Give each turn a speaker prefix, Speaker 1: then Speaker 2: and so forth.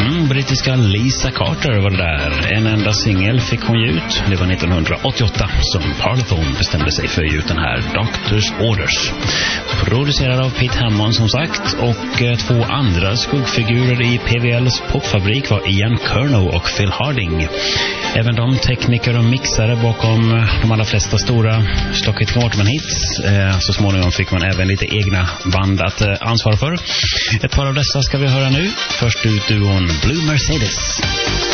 Speaker 1: Brittiska Lisa Carter var det där. En enda singel fick hon ge ut. Det var 1988 som Parlophone bestämde sig för att ge ut den här Doctor's Orders. Producerad av Pete Hammond som sagt. Och två andra skuggfigurer i PVLs popfabrik var Ian Curnow och Phil Harding. Även de tekniker och mixare bakom de allra flesta stora Stockholm Waterman-hits. Så småningom fick man även lite egna band att ansvara för. Ett par av dessa ska vi höra nu. Först ut duon Blue Mercedes.